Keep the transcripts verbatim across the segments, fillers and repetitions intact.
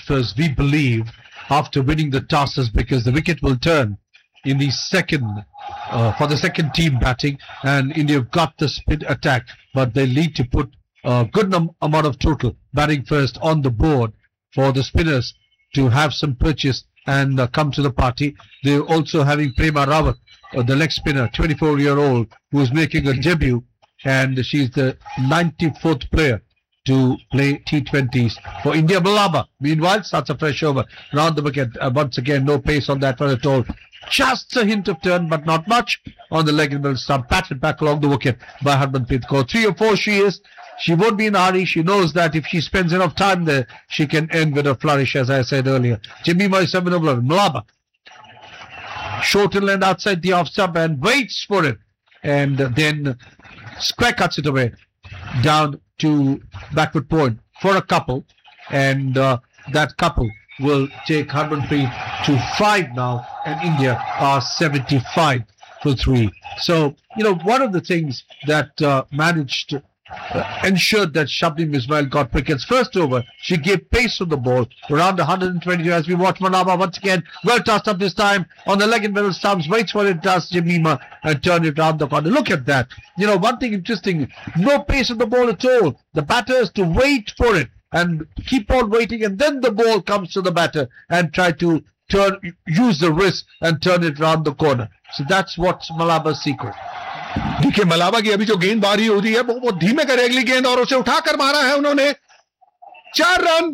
first, we believe, after winning the tosses, because the wicket will turn in the second, uh, for the second team batting, and India have got the spin attack, but they need to put a good num- amount of total batting first on the board for the spinners to have some purchase and uh, come to the party. They're also having Prema Rawat, uh, the leg spinner, twenty-four-year-old, who is making a debut, and she's the ninety-fourth player to play T twenties for India. Malaba, meanwhile, starts a fresh over round the wicket. Uh, once again, no pace on that one at all. Just a hint of turn, but not much on the leg and middle stump. Patted back along the wicket by Harmanpreet Kaur. Three or four she is. She won't be in a hurry. She knows that if she spends enough time there, she can end with a flourish, as I said earlier. Jemimah is seven over. Malaba, short and land outside the off stump and waits for it. And then square cuts it away down to backward point for a couple. And uh, that couple will take Harmanpreet to five now, and India are seventy-five for three. So, you know, one of the things that uh, managed to uh, ensured that Shabnim Ismail got wickets. First over, she gave pace on the ball, around one hundred twenty as we watch Malaba once again, well tossed up this time on the leg and middle stumps, waits for it, does Jemimah, and turn it round the corner. Look at that. You know, one thing interesting, no pace on the ball at all. The batter has to wait for it and keep on waiting, and then the ball comes to the batter and try to turn, use the wrist and turn it round the corner. So that's what's Malaba's secret. देखिए मलाबा की अभी जो गेंदबाजी हो रही है वो वो धीमे करे अगली गेंद और उसे उठाकर मारा है उन्होंने चार रन.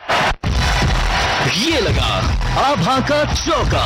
ये लगा आभा का चौका.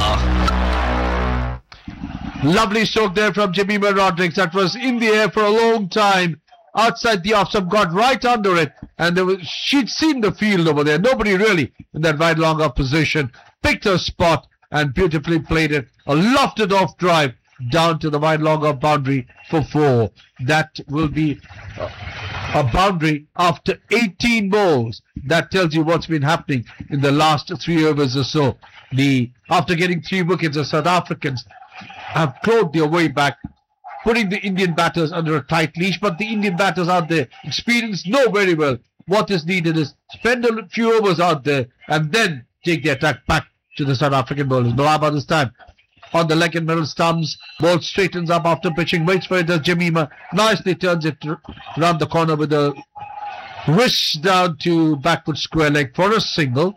Lovely stroke there from Jemimah Rodrigues. That was in the air for a long time. Outside the off stump, got right under it, and there was, she'd seen the field over there. Nobody really in that wide long off position. Picked her spot and beautifully played it. A lofted off drive down to the wide long off boundary for four. That will be a boundary after eighteen balls. That tells you what's been happening in the last three overs or so. The after getting three wickets, the South Africans have clawed their way back, putting the Indian batters under a tight leash. But the Indian batters out there, experienced, know very well what is needed is spend a few overs out there and then take the attack back to the South African bowlers. Malaba this time on the leg and middle stumps. Ball straightens up after pitching, waits for it as Jemimah nicely turns it round the corner with a wrist down to backward square leg for a single.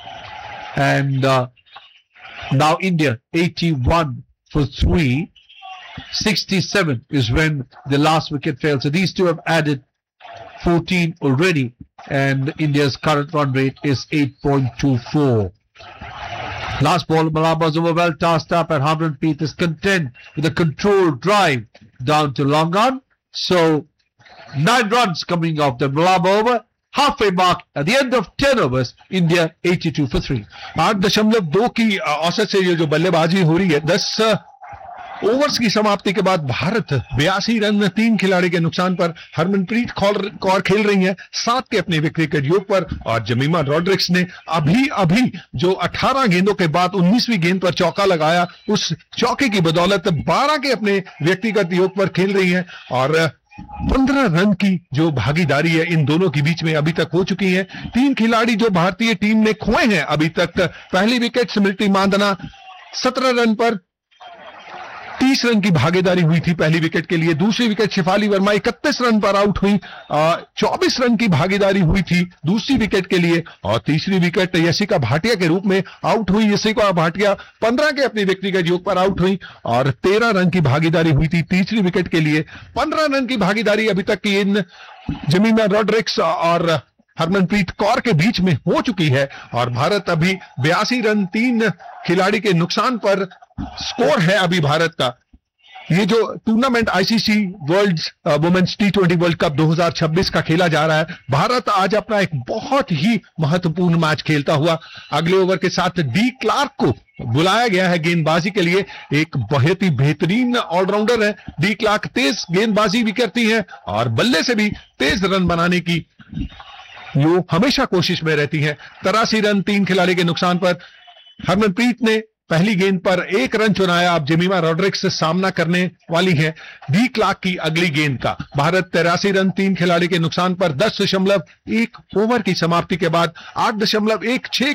And uh, now India eighty-one for three. sixty-seven is when the last wicket fell. So these two have added fourteen already, and India's current run rate is eight point two four. Last ball, Malaba's over, well tossed up, and Harmanpreet is content with a controlled drive down to long on. So nine runs coming off the Malaba over. Halfway mark at the end of ten overs, India eighty-two for three. आठ दशमलव दो की औसत से ये जो बल्लेबाजी हो रही है, दस ओवर्स की समाप्ति के बाद भारत बयासी रन में तीन खिलाड़ी के नुकसान पर हरमनप्रीत कौर खेल रही हैं, सात के अपने विकेट योग पर. और जमीमा रॉड्रिक्स ने अभी अभी जो अठारह गेंदों के बाद उन्नीसवीं गेंद पर चौका लगाया, उस चौके की बदौलत बारह के अपने व्यक्तिगत योग पर खेल रही हैं. और पंद्रह रन की जो भागीदारी है इन दोनों के बीच में अभी तक हो चुकी है. तीन खिलाड़ी जो भारतीय टीम ने खोए हैं अभी तक. पहली विकेट स्मृति मांदना सत्रह रन पर तीस रन की भागीदारी हुई थी पहली विकेट के लिए. दूसरी विकेट शिफाली वर्मा इकतीस रन पर आउट हुई, चौबीस रन की भागीदारी हुई थी दूसरी विकेट के लिए. और तीसरी विकेट यशिका भाटिया के रूप में आउट हुई. यशिका भाटिया पंद्रह के अपने व्यक्तिगत योग पर आउट हुई और तेरह रन की भागीदारी हुई थी तीसरी विकेट के लिए. पंद्रह रन की भागीदारी अभी तक की इन जमीमा रॉड्रिक्स और हरमनप्रीत कौर के बीच में हो चुकी है. और भारत अभी बयासी रन तीन खिलाड़ी के नुकसान पर स्कोर है अभी भारत का. ये जो tournament ICC world women's T twenty world cup दो हज़ार छब्बीस का खेला जा रहा है, भारत आज अपना एक बहुत ही महत्वपूर्ण मैच खेलता हुआ अगले ओवर के साथ डी क्लार्क को बुलाया गया है गेंदबाजी के लिए. एक बहुत ही बेहतरीन ऑलराउंडर है डी क्लार्क, तेज गेंदबाजी भी करती है और बल्ले से भी तेज रन बनाने की वो हमेशा कोशिश में रहती है. तिरासी रन तीन खिलाड़ी के नुकसान पर हरमनप्रीत ने पहली गेंद पर एक रन चुनाया. अब जमीमा रॉड्रिक्स से सामना करने वाली है डी क्लार्क की अगली गेंद का. भारत तिरासी रन तीन खिलाड़ी के नुकसान पर दस दशमलव एक ओवर की समाप्ति के बाद आठ दशमलव एक छह